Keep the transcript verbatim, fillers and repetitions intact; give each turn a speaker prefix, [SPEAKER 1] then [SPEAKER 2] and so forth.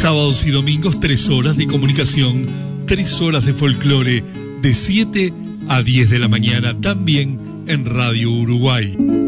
[SPEAKER 1] Sábados y domingos, tres horas de comunicación, tres horas de folclore, de siete a diez de la mañana, también en Radio Uruguay.